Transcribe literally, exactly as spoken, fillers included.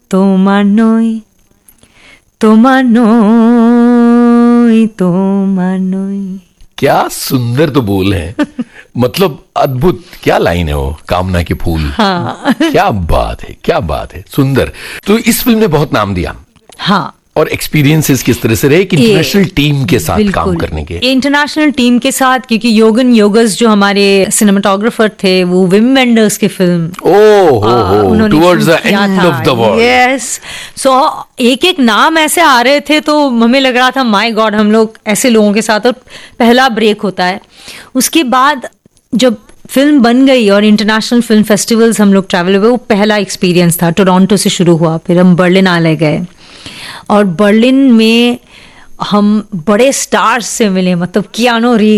toma noi, toma noi, toma noi। क्या सुंदर तो बोल है। मतलब अद्भुत, क्या लाइन है वो, कामना के फूल। हाँ। क्या बात है, क्या बात है, सुंदर। तो इस फिल्म ने बहुत नाम दिया। हाँ। और एक्सपीरियंसेस किस तरह से रहे कि इंटरनेशनल टीम के साथ काम करने के? इंटरनेशनल टीम के साथ, क्योंकि योगन योगस जो हमारे सिनेमाटोग्राफर थे वो विम वेंडर्स की film towards the end of the world. Yes, सो एक एक नाम ऐसे आ रहे थे तो हमें लग रहा था माय गॉड, हम लोग ऐसे लोगों के साथ। और पहला ब्रेक होता है, उसके बाद जब फिल्म बन गई और इंटरनेशनल फिल्म फेस्टिवल्स हम लोग ट्रैवल हुए, वो पहला एक्सपीरियंस था। टोरंटो से शुरू हुआ, फिर हम बर्लिन आने गए और बर्लिन में हम बड़े स्टार्स से मिले, मतलब कियानो रीव्स